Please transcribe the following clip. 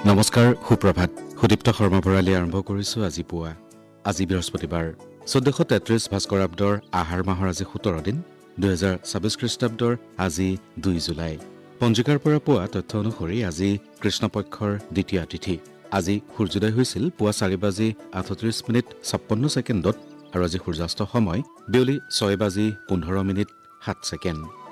নমস্কাৰ, সুপ্ৰভাত। সুদীপ্ত শৰ্মা ভৰালী আৰম্ভ কৰিছোঁ আজি পুৱা। আজি বৃহস্পতিবাৰ 1433 ভাস্কৰাব্দৰ আহাৰ মাহৰ আজি 17 দিন, 2026 খ্ৰীষ্টাব্দৰ আজি 2 জুলাই। পঞ্জিকাৰ পৰা পোৱা তথ্য অনুসৰি আজি কৃষ্ণপক্ষৰ দ্বিতীয় তিথি। আজি সূৰ্যোদয় হৈছিল পুৱা 4:38:56 আৰু আজি সূৰ্যাস্ত সময় বিয়লি 6:15:07।